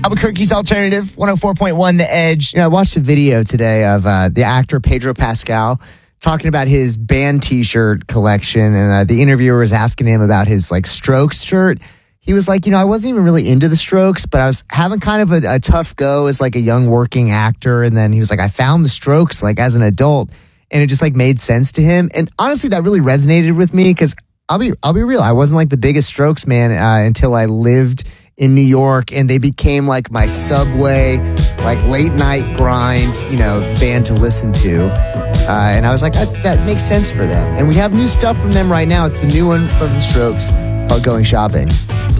Albuquerque's Alternative, 104.1 The Edge. I watched a video today of the actor Pedro Pascal talking about his band T-shirt collection, and the interviewer was asking him about his Strokes shirt. He was like, I wasn't even really into the Strokes, but I was having kind of a tough go as a young working actor. And then he was like, I found the Strokes as an adult, and it just made sense to him. And honestly, that really resonated with me because I'll be real. I wasn't the biggest Strokes man until I lived in New York, and they became my subway, late night grind, band to listen to. And I was like, that makes sense for them. And we have new stuff from them right now. It's the new one from the Strokes called Going Shopping.